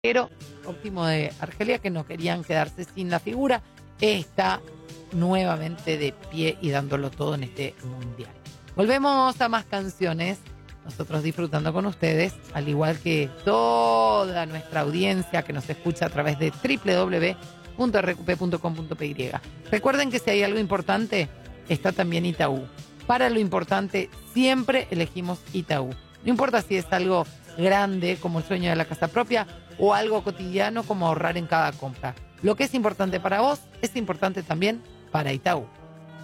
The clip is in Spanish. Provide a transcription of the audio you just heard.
Pero óptimo de Argelia, que no querían quedarse sin la figura, está nuevamente de pie y dándolo todo en este mundial. Volvemos a más canciones, nosotros disfrutando con ustedes, al igual que toda nuestra audiencia que nos escucha a través de www.rqp.com.py. Recuerden que si hay algo importante, está también Itaú. Para lo importante, siempre elegimos Itaú. No importa si es algo grande como el sueño de la casa propia o algo cotidiano como ahorrar en cada compra. Lo que es importante para vos es importante también para Itaú.